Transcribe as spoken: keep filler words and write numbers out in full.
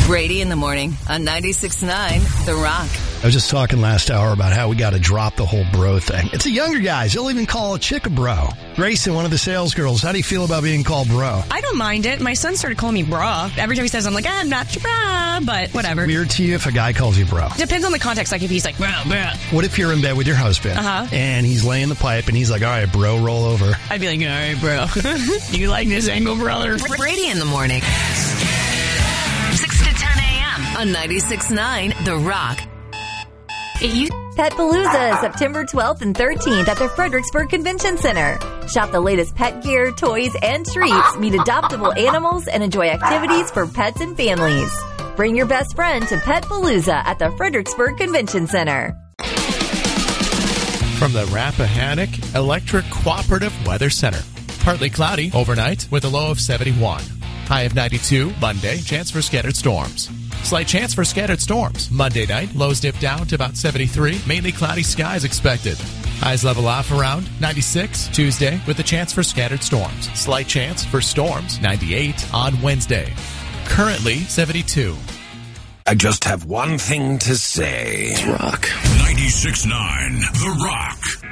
Brady in the morning on ninety-six point nine The Rock. I was just talking last hour about how we got to drop the whole bro thing. It's the younger guys. They'll even call a chick a bro. Grayson, one of the sales girls, how do you feel about being called bro? I don't mind it. My son started calling me bra. Every time he says, I'm like, I'm not your bra, but whatever. Weird to you if a guy calls you bro? Depends on the context. Like if he's like, bro, bro. What if you're in bed with your husband uh-huh. and he's laying the pipe and he's like, all right, bro, roll over. I'd be like, all right, bro. You like this angle, brother? Brady in the morning. six to ten a.m. on ninety-six point nine The Rock. Petpalooza, September twelfth and thirteenth at the Fredericksburg Convention Center. Shop the latest pet gear, toys, and treats, meet adoptable animals, and enjoy activities for pets and families. Bring your best friend to Petpalooza at the Fredericksburg Convention Center. From the Rappahannock Electric Cooperative Weather Center. Partly cloudy overnight with a low of seventy-one. High of ninety-two, Monday, chance for scattered storms. Slight chance for scattered storms. Monday night, lows dip down to about seventy-three. Mainly cloudy skies expected. Highs level off around ninety-six. Tuesday, with a chance for scattered storms. Slight chance for storms. ninety-eight on Wednesday. Currently, seventy-two. I just have one thing to say. Rock. ninety-six point nine The Rock.